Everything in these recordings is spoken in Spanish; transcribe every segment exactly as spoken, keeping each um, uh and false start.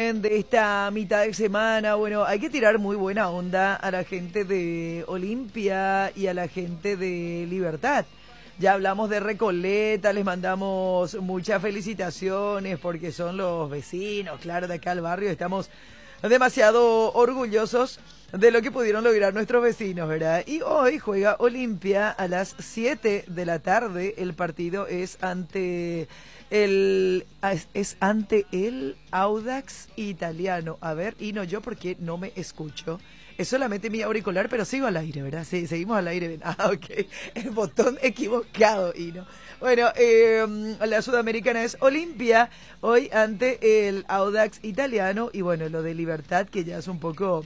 resumen de esta mitad de semana. Bueno, hay que tirar muy buena onda a la gente de Olimpia y a la gente de Libertad. Ya hablamos de Recoleta, les mandamos muchas felicitaciones porque son los vecinos, claro, de acá al barrio. Estamos demasiado orgullosos de lo que pudieron lograr nuestros vecinos, ¿verdad? Y hoy juega Olimpia a las siete de la tarde. El partido es ante el es, es ante el Audax Italiano. A ver, y no yo porque no me escucho. Es solamente mi auricular, pero sigo al aire, ¿verdad? Sí, seguimos al aire. Ah, ok. El botón equivocado, y no. Bueno, eh, la sudamericana es Olimpia, hoy ante el Audax Italiano. Y bueno, lo de Libertad, que ya es un poco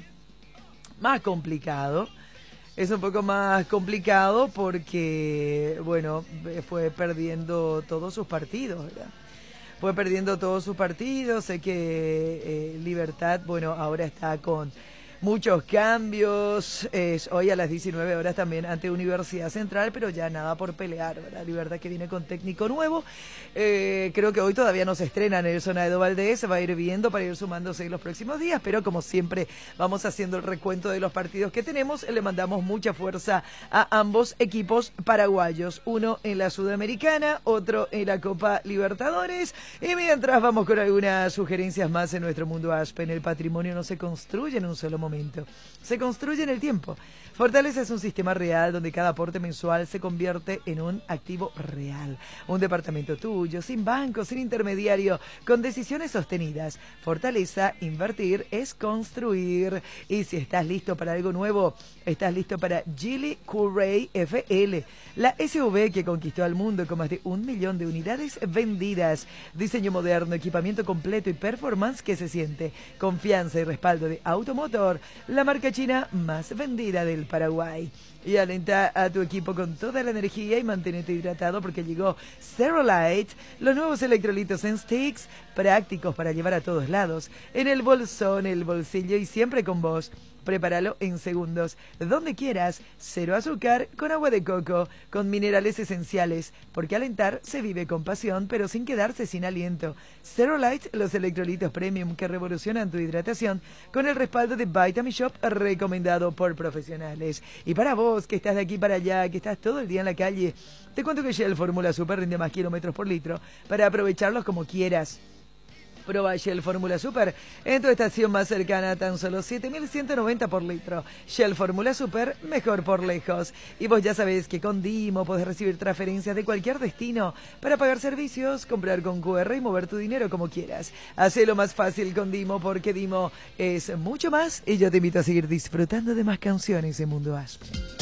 más complicado. Es un poco más complicado porque, bueno, fue perdiendo todos sus partidos, ¿verdad? Fue perdiendo todos sus partidos. Sé que eh, Libertad, bueno, ahora está con muchos cambios. Es hoy a las diecinueve horas también ante Universidad Central, pero ya nada por pelear, ¿verdad? Libertad que viene con técnico nuevo. Eh, creo que hoy todavía no se estrena Nelson Aedo Valdés, se va a ir viendo para ir sumándose en los próximos días, pero como siempre vamos haciendo el recuento de los partidos que tenemos. Le mandamos mucha fuerza a ambos equipos paraguayos, uno en la Sudamericana, otro en la Copa Libertadores. Y mientras vamos con algunas sugerencias más en nuestro mundo Aspen. El patrimonio no se construye en un solo momento, se construye en el tiempo. Fortaleza es un sistema real donde cada aporte mensual se convierte en un activo real. Un departamento tuyo, sin banco, sin intermediario, con decisiones sostenidas. Fortaleza, invertir es construir. Y si estás listo para algo nuevo, estás listo para Geely Curray F L, la S U V que conquistó al mundo con más de un millón de unidades vendidas. Diseño moderno, equipamiento completo y performance que se siente. Confianza y respaldo de Automotor, la marca china más vendida del Paraguay. Y alenta a tu equipo con toda la energía y manténete hidratado porque llegó Zerolite, los nuevos electrolitos en sticks, prácticos para llevar a todos lados, en el bolsón, el bolsillo y siempre con vos. Prepáralo en segundos, donde quieras, cero azúcar, con agua de coco, con minerales esenciales, porque alentar se vive con pasión, pero sin quedarse sin aliento. Zerolite, los electrolitos premium que revolucionan tu hidratación, con el respaldo de Vitamin Shop, recomendado por profesionales. Y para vos, que estás de aquí para allá, que estás todo el día en la calle, te cuento que Shell Fórmula Super rinde más kilómetros por litro, para aprovecharlos como quieras. Proba Shell Fórmula Super en tu estación más cercana, tan solo siete mil ciento noventa por litro. Shell Fórmula Super, mejor por lejos. Y vos ya sabés que con Dimo podés recibir transferencias de cualquier destino para pagar servicios, comprar con Q R y mover tu dinero como quieras. Hacelo más fácil con Dimo porque Dimo es mucho más. Y yo te invito a seguir disfrutando de más canciones en Mundo Aspen.